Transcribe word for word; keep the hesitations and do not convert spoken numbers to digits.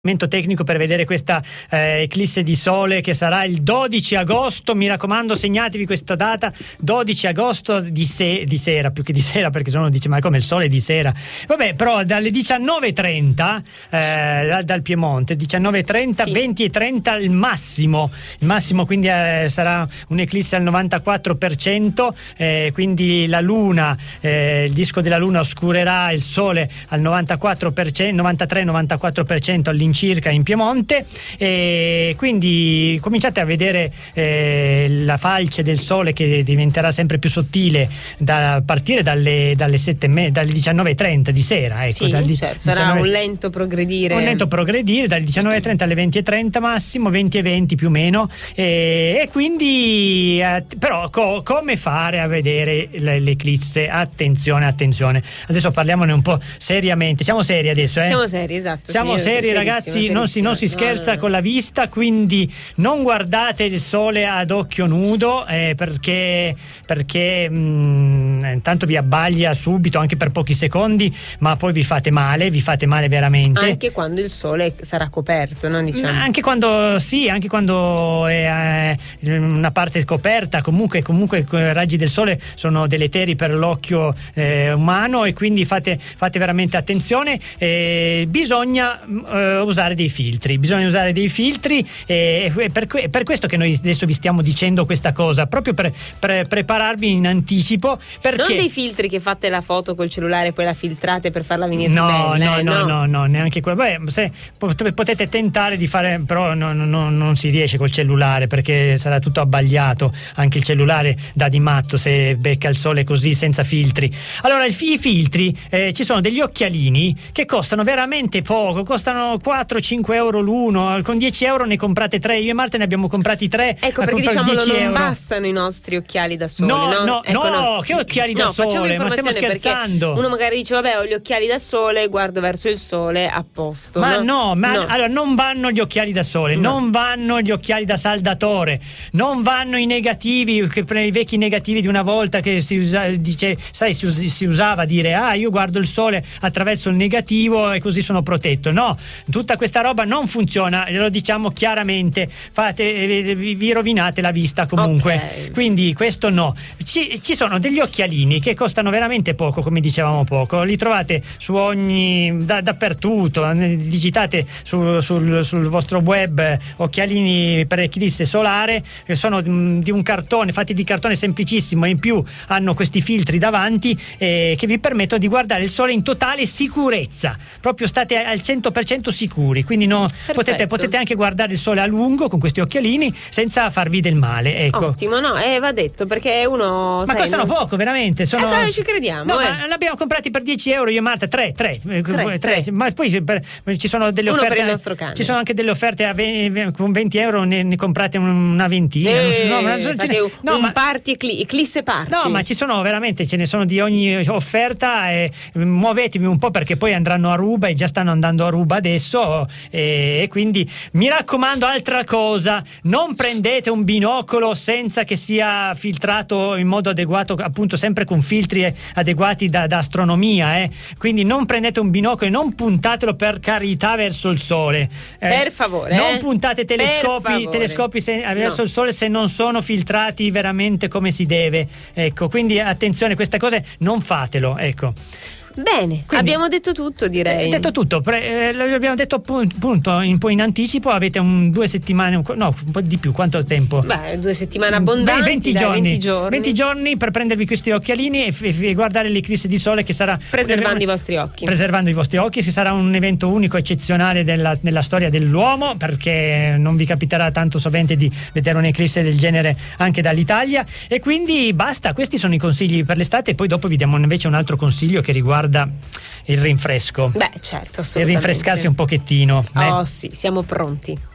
Tecnico per vedere questa eh, eclisse di sole che sarà il dodici agosto. Mi raccomando, segnatevi questa data, dodici agosto di, se- di sera, più che di sera, perché se uno dice ma come il sole è di sera, vabbè, però dalle diciannove e trenta eh, dal, dal Piemonte, diciannove e trenta, sì. venti e trenta il massimo il massimo, quindi eh, sarà un'eclisse al novantaquattro per cento, eh, quindi la luna, eh, il disco della luna oscurerà il sole al novantaquattro per cento, novantatré novantaquattro per cento all'inizio circa in Piemonte, e quindi cominciate a vedere eh, la falce del sole che diventerà sempre più sottile da a partire dalle dalle sette me, dalle diciannove e trenta di sera, ecco, sì, dal di, certo, sarà diciannove, un lento progredire un lento progredire dalle diciannove e trenta alle venti e trenta massimo, venti e venti più o meno, e, e quindi eh, però co, come fare a vedere l'eclisse? Attenzione, attenzione, adesso parliamone un po' seriamente, siamo seri adesso, eh? Siamo seri, esatto, siamo seri ragazzi. Non si, non si scherza no, no. con la vista, quindi non guardate il sole ad occhio nudo, eh, perché perché mh, intanto vi abbaglia subito, anche per pochi secondi, ma poi vi fate male, vi fate male veramente. Anche quando il sole sarà coperto, no? Diciamo. Anche quando sì, anche quando è eh, una parte coperta, comunque comunque i raggi del sole sono deleteri per l'occhio eh, umano, e quindi fate, fate veramente attenzione. Eh, bisogna eh, usare dei filtri, bisogna usare dei filtri, e per, per questo che noi adesso vi stiamo dicendo questa cosa, proprio per, per prepararvi in anticipo, perché non dei filtri che fate la foto col cellulare e poi la filtrate per farla venire no, bella, no, eh, no, no, no, no, neanche quello. Beh, se potete tentare di fare, però no, no, no, non si riesce col cellulare, perché sarà tutto abbagliato, anche il cellulare dà di matto se becca il sole così senza filtri. Allora i filtri, eh, ci sono degli occhialini che costano veramente poco, costano quattro cinque euro l'uno, con dieci euro ne comprate tre. Io e Marta ne abbiamo comprati tre. Ecco, perché diciamolo, non euro. Bastano i nostri occhiali da sole, no? No, no, ecco, no, no, che occhiali da no, sole? Ma stiamo scherzando? Uno magari dice vabbè, ho gli occhiali da sole, guardo verso il sole, a posto. Ma no, no, ma no. allora non vanno gli occhiali da sole, no. non vanno gli occhiali da saldatore, non vanno i negativi, che i vecchi negativi di una volta che si usa, dice, sai, si, si usava dire ah, io guardo il sole attraverso il negativo e così sono protetto. No, tutta questa roba non funziona, lo diciamo chiaramente, fate, vi, vi rovinate la vista comunque, okay. Quindi questo no. Ci, ci sono degli occhialini che costano veramente poco, come dicevamo poco, li trovate su ogni da, dappertutto, digitate su, sul, sul vostro web occhialini per eclisse solare, che sono di un cartone, fatti di cartone semplicissimo, e in più hanno questi filtri davanti eh, che vi permettono di guardare il sole in totale sicurezza, proprio state al cento per cento sicuri, quindi no, potete, potete anche guardare il sole a lungo con questi occhialini senza farvi del male, ecco. Ottimo, no, eh, va detto, perché uno ma sai, costano non... poco veramente, sono... eh, noi ci crediamo, no, eh. ma l'abbiamo comprati per dieci euro io e Marta, tre, tre, tre, tre, tre. Ma poi per, ci sono delle uno offerte per il nostro cane. Ci sono anche delle offerte a ve, con venti euro ne, ne comprate una ventina, eh, no, ma, ce ne, no, un ma, party ecli, eclisse party. No, ma ci sono veramente, ce ne sono di ogni offerta, e muovetevi un po', perché poi andranno a ruba e già stanno andando a ruba adesso, e, e quindi mi raccomando, altra cosa, non prendete un binocolo senza che sia filtrato in modo adeguato, appunto sempre con filtri adeguati da, da astronomia, eh. Quindi non prendete un binocolo e non puntatelo, per carità, verso il sole, eh. Per favore, non eh. puntate telescopi, telescopi se, verso no. il sole se non sono filtrati veramente come si deve, ecco, quindi attenzione, queste cose non fatelo, ecco. Bene, quindi, abbiamo detto tutto, direi. Eh, detto tutto, pre, eh, abbiamo detto appunto un po' in anticipo, avete un due settimane, un, no, un po' di più, quanto tempo? Beh, due settimane abbondanti, venti, dai, giorni, venti giorni. venti giorni per prendervi questi occhialini e, f- e guardare l'eclisse di sole, che sarà preservando un, i vostri occhi. Preservando i vostri occhi, che sarà un evento unico, eccezionale della, nella storia dell'uomo, perché non vi capiterà tanto sovente di vedere un'eclisse del genere anche dall'Italia. E quindi basta, questi sono i consigli per l'estate, e poi dopo vi diamo invece un altro consiglio che riguarda il rinfresco. Beh, certo, assolutamente. E rinfrescarsi un pochettino. Oh, eh. sì, siamo pronti.